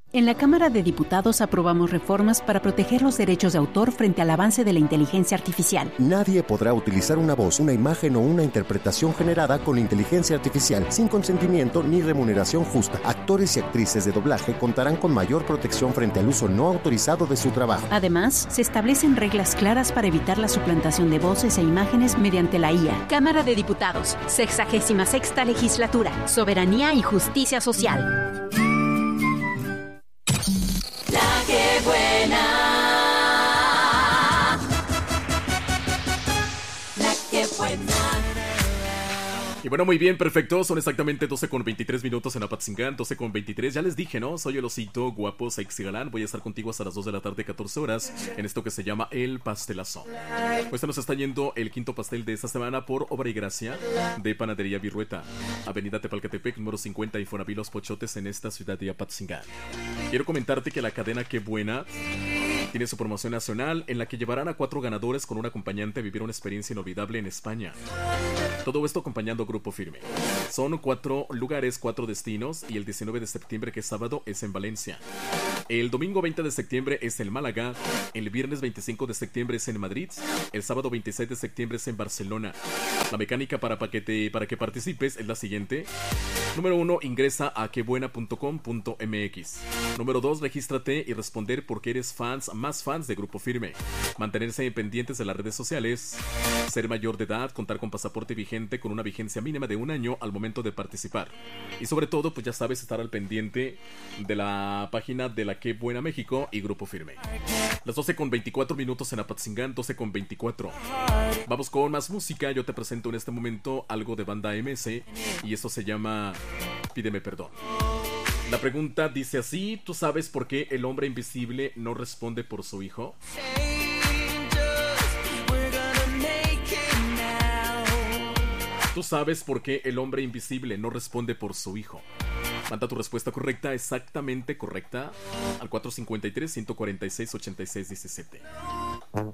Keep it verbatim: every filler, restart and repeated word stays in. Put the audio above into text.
En la Cámara de Diputados aprobamos reformas para proteger los derechos de autor frente al avance de la inteligencia artificial. Nadie podrá utilizar una voz, una imagen o una interpretación generada con inteligencia artificial sin consentimiento ni remuneración justa. Actores y actrices de doblaje contarán con mayor protección frente al uso no autorizado de su trabajo. Además, se establecen reglas claras para evitar la suplantación de voces e imágenes mediante la I A. Cámara de Diputados, sexagésima sexta legislatura, soberanía y justicia social. La que buena. La que buena. Y bueno, muy bien, perfecto. Son exactamente doce con veintitrés minutos en Apatzingán, doce con veintitrés. Ya les dije, ¿no? Soy el osito guapo, sexy galán. Voy a estar contigo hasta las dos de la tarde, catorce horas, en esto que se llama El Pastelazo. Pues se nos está yendo el quinto pastel de esta semana por obra y gracia de Panadería Virrueta, Avenida Tepalcatepec, número cincuenta, Infonavit Los Pochotes, en esta ciudad de Apatzingán. Quiero comentarte que la cadena Qué Buena tiene su promoción nacional en la que llevarán a cuatro ganadores con un acompañante a vivir una experiencia inolvidable en España. Todo esto acompañando Grupo Firme. Son cuatro lugares, cuatro destinos, y el diecinueve de septiembre, que es sábado, es en Valencia. El domingo veinte de septiembre es en Málaga. El viernes veinticinco de septiembre es en Madrid. El sábado veintiséis de septiembre es en Barcelona. La mecánica para, pa que, te, para que participes es la siguiente. Número uno, ingresa a quebuena punto com punto m x. Número dos, regístrate y responder porque eres fans, más fans de Grupo Firme. Mantenerse pendientes de las redes sociales. Ser mayor de edad, contar con pasaporte vigente con una vigencia mínima de un año al momento de participar. Y sobre todo, pues ya sabes, estar al pendiente de la página de la Qué Buena México y Grupo Firme. Las doce con veinticuatro minutos en Apatzingán, doce con veinticuatro. Vamos con más música. Yo te presento en este momento algo de Banda M S y esto se llama Pídeme Perdón. La pregunta dice así: ¿tú sabes por qué el hombre invisible no responde por su hijo? ¿Tú sabes por qué el hombre invisible no responde por su hijo? Manda tu respuesta correcta, exactamente correcta, al cuatro cinco tres, uno cuatro seis, ocho seis uno siete.